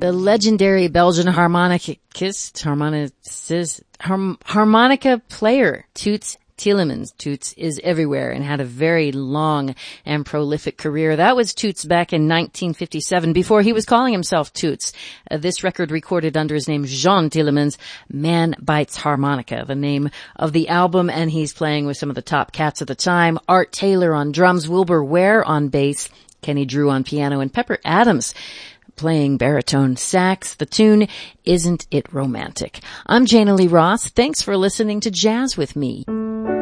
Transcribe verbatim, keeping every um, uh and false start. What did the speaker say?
The legendary Belgian harmonicist, harmonicist, harm, harmonica player, Toots Thielemans. Toots is everywhere and had a very long and prolific career. That was Toots back in nineteen fifty-seven, before he was calling himself Toots. Uh, this record recorded under his name, Jean Thielemans, Man Bites Harmonica, the name of the album, and he's playing with some of the top cats at the time. Art Taylor on drums, Wilbur Ware on bass, Kenny Drew on piano, and Pepper Adams playing baritone sax. The tune, Isn't It Romantic? I'm Jana Lee Ross. Thanks for listening to Jazz with Me.